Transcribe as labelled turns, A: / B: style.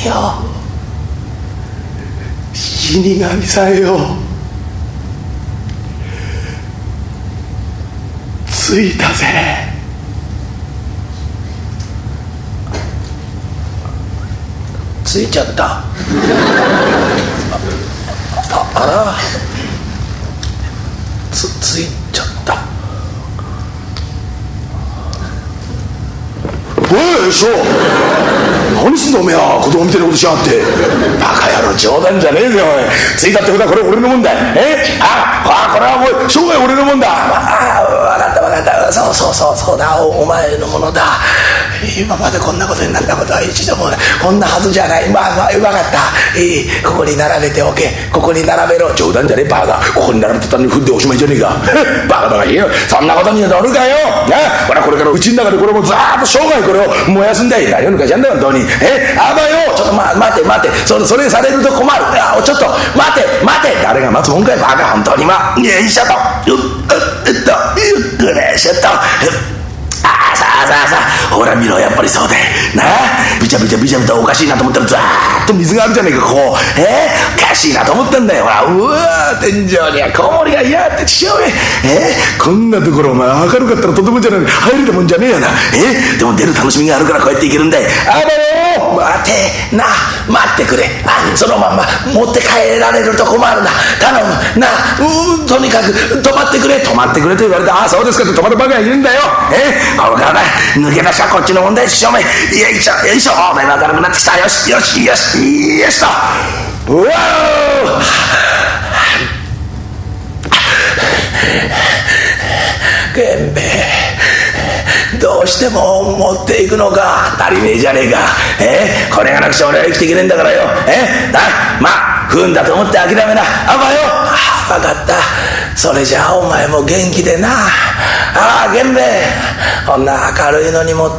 A: よ、死神さんよ、着いたぜ。着いちゃった。あら、着いちゃった。おいしょ、何すんだおめえは、子供みたいなことしやがって。バカ野郎、冗談じゃねえぜおい。着いたってことはこれ俺のもんだ。これはもう生涯俺のもんだ。分かった分かった、そうだ、お前のものだ。今までこんなことになったことは一度もこんなはずじゃない。分かった、ここに並べておけ、ここに並べろ。冗談じゃねえバカ、ここに並べてたのに踏んでおしまいじゃねえか。バカバカしいよ、そんなことに乗るかよ。ほらこれからうちの中でこれもずーっと生涯これを燃やすんだよ。何を抜かしゃんだよ本当に。あばよ、ちょっと待てそれされると困る。ちょっと待て、誰が待つもんかいバカ、本当に。よいしょと、よっくらしょと。さあほら見ろ、やっぱりそうだよな。ビチャビチャおかしいなと思ったらザーッと水があるじゃねえか。ここおかしいなと思ったんだよ。ほら、うわー、天井にはコウモリがいやってちしょうめ。こんなところお前明るかったらとてもじゃない、入れるもんじゃねえやな。でも出る楽しみがあるからこうやっていけるんだよ。あばよ、待ってくれ。そのまんま持って帰られると困るな。頼むな。とにかく止まってくれと言われて、そうですかって止まるバカがいるんだよ。これからな、抜け出しはこっちの問題。しょうめ、よいしょ、お前も明るくなってきた。よしと、うわ源兵衛、どうしても持っていくのか。当たり前じゃねえか。これがなくちゃ俺は生きていけねえんだからよ。不運だと思って諦めな。あばよ、分かった。それじゃあお前も元気でな。源兵衛、こんな明るいのに持って